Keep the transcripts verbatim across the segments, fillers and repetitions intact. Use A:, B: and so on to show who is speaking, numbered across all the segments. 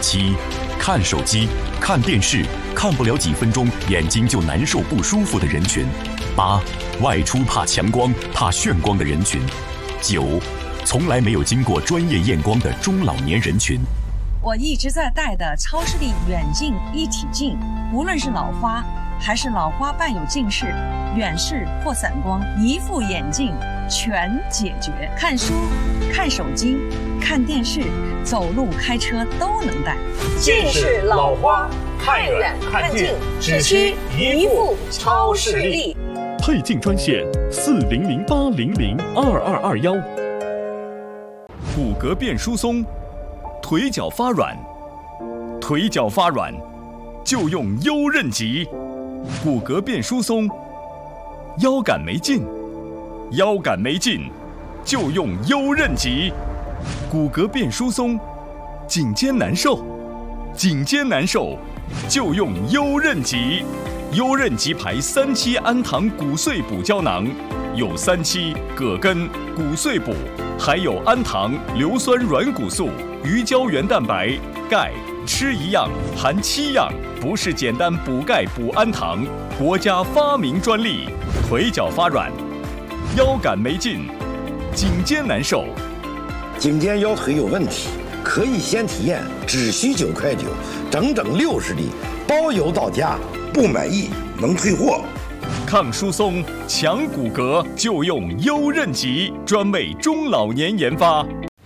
A: 七，看手机、看电视看不了几分钟，眼睛就难受不舒服的人群；八，外出怕强光、怕眩光的人群；九，从来没有经过专业验光的中老年人群。
B: 我一直在戴的超视力远近一体镜，无论是老花还是老花伴有近视、远视或散光，一副眼镜全解决。看书、看手机、看电视、走路、开车都能戴。
C: 近视、老花、看远看近，只需一副超视力。
D: 配镜专线四零零八零零二二二幺。
E: 骨骼变疏松，腿脚发软，腿脚发软就用优韧极。骨骼变疏松，腰杆没劲，腰杆没劲就用优韧极。骨骼变疏松，颈肩难受，颈肩难受就用优韧极。优韧极牌三七氨糖骨碎补胶囊，有三七、葛根、骨碎补，还有氨糖、硫酸软骨素、鱼胶原蛋白、钙，吃一样含七样，不是简单补钙补氨糖，国家发明专利。腿脚发软，腰杆没劲，颈肩难受，
F: 颈肩腰腿有问题，可以先体验，只需九块九，整整六十粒，包邮到家，不满意能退货。
E: 抗疏松、强骨骼就用优韧极，专为中老年研发。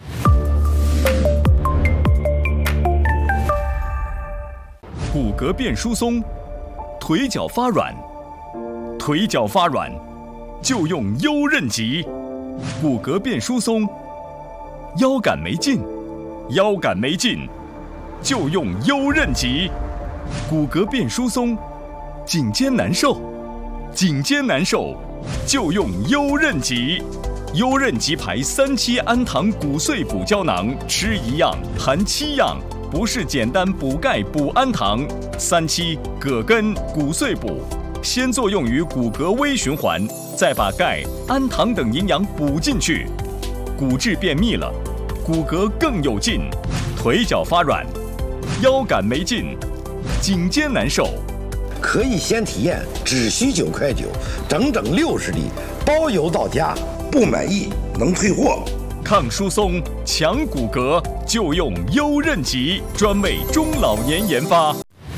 E: 骨骼变疏松，腿脚发软，腿脚发软就用优韧极。骨骼变疏松，腰杆没劲，腰杆没劲就用优韧极。骨骼变疏松，颈肩难受，颈肩难受就用优韧极。优韧极牌三七氨糖骨碎补胶囊，吃一样含七样，不是简单补钙补氨糖。三七、葛根、骨碎补，先作用于骨骼微循环，再把钙、氨糖等营养补进去，骨质变密了，骨骼更有劲。腿脚发软，腰杆没劲，颈肩难受，
F: 可以先体验，只需九块九，整整六十粒，包邮到家，不满意能退货。
E: 抗疏松、强骨骼就用优韧极，专为中老年研发。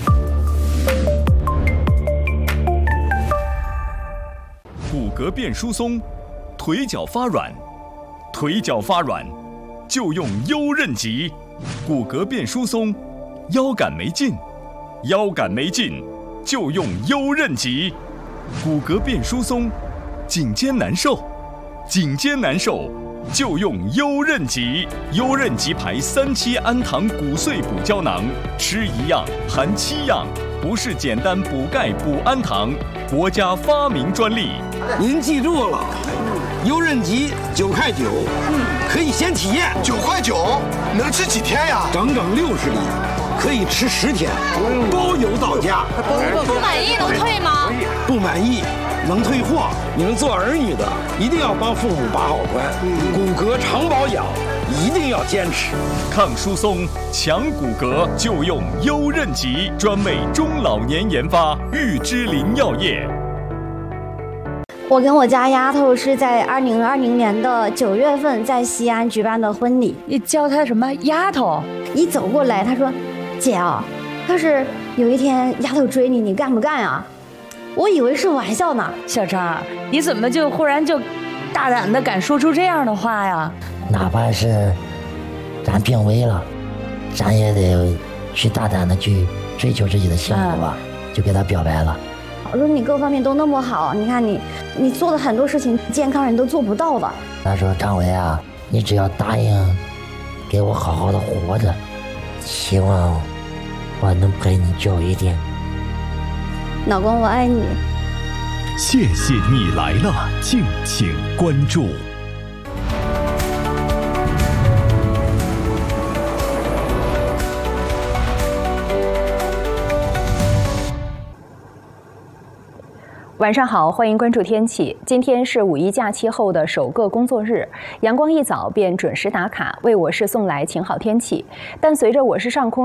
E: 骨骼变疏松，腿脚发软，腿脚发软就用优韧极。骨骼变疏松，腰杆没劲，腰杆没劲就用优韧极。骨骼变疏松，颈肩难受，颈肩难受就用优韧极。优韧极牌三七氨糖骨碎补胶囊，吃一样含七样，不是简单补钙补氨糖，国家发明专利。
F: 您记住了，优韧极九块九，可以先体验。
G: 九块九能吃几天呀？
F: 整整六十粒，可以吃十天，包邮到家。
H: 不满意能退吗？
F: 不满意能退货。你们做儿女的一定要帮父母把好关，骨骼常保养一定要坚持。
E: 抗疏松、强骨骼就用优韧极，专为中老年研发。玉芝林药业。
I: 我跟我家丫头是在二零二零年的九月份在西安举办的婚礼。
B: 你叫她什么丫头？
I: 一走过来，她说：“姐啊，要是有一天丫头追你，你干不干啊？”我以为是玩笑呢。
B: 小张，你怎么就忽然就大胆的敢说出这样的话呀？
J: 哪怕是咱病危了，咱也得去大胆的去追求自己的幸福吧，嗯、就给他表白了。
I: 我说你各方面都那么好，你看你你做的很多事情，健康人都做不到的。
J: 他说：“张维啊，你只要答应给我好好的活着，希望我能陪你久一点。”
I: 老公，我爱你。
D: 谢谢你来了，敬请关注。
K: 晚上好，欢迎关注天气。今天是五一假期后的首个工作日，阳光一早便准时打卡，为我市送来晴好天气。但随着我市上空